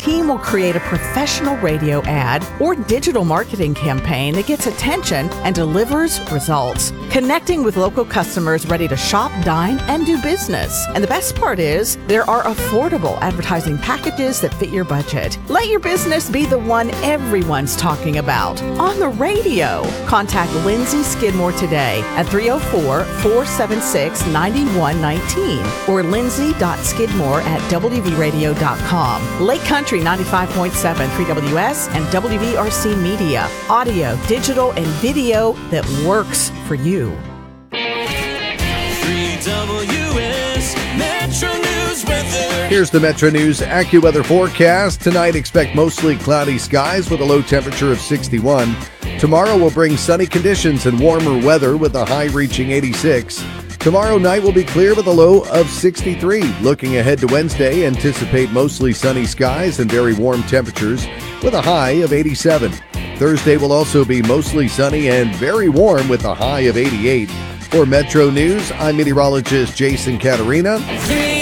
team will create a professional radio ad or digital marketing campaign that gets attention and delivers results, connecting with local customers ready to shop, dine, and do business. And the best part is, there are affordable advertising packages that fit your budget. Let your business be the one everyone's talking about on the radio. Contact Lindsay Skidmore today at 304-476-9119 or lindsay.skidmore@wvradio.com. Lake Country 95.7 3WS and WVRC Media. Audio, digital, and video that works for you. 3WS Metro News weather. Here's the Metro News AccuWeather forecast. Tonight, expect mostly cloudy skies with a low temperature of 61. Tomorrow will bring sunny conditions and warmer weather with a high reaching 86. Tomorrow night will be clear with a low of 63. Looking ahead to Wednesday, anticipate mostly sunny skies and very warm temperatures with a high of 87. Thursday will also be mostly sunny and very warm with a high of 88. For Metro News, I'm meteorologist Jason Caterina.